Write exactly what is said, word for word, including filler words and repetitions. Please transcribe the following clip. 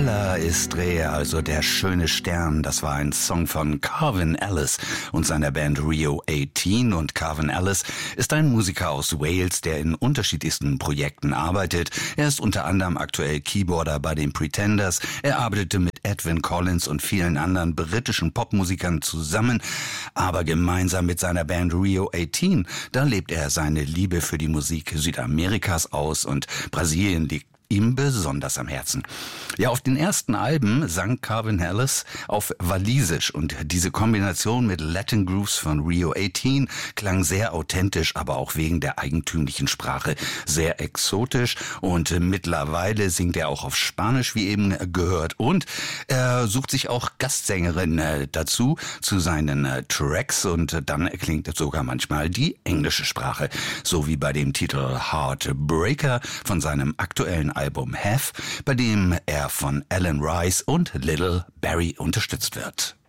Stella Estrella, also der schöne Stern, das war ein Song von Calvin Ellis und seiner Band Rio achtzehn. Und Calvin Ellis ist ein Musiker aus Wales, der in unterschiedlichsten Projekten arbeitet. Er ist unter anderem aktuell Keyboarder bei den Pretenders. Er arbeitete mit Edwyn Collins und vielen anderen britischen Popmusikern zusammen, aber gemeinsam mit seiner Band Rio achtzehn, da lebt er seine Liebe für die Musik Südamerikas aus, und Brasilien liegt ihm besonders am Herzen. Ja, auf den ersten Alben sang Calvin Ellis auf Walisisch, und diese Kombination mit Latin Grooves von Rio achtzehn klang sehr authentisch, aber auch wegen der eigentümlichen Sprache sehr exotisch. Und mittlerweile singt er auch auf Spanisch, wie eben gehört, und er sucht sich auch Gastsängerin dazu zu seinen Tracks, und dann klingt sogar manchmal die englische Sprache, so wie bei dem Titel Heartbreaker von seinem aktuellen Album Have, bei dem er von Alan Rice und Little Barry unterstützt wird.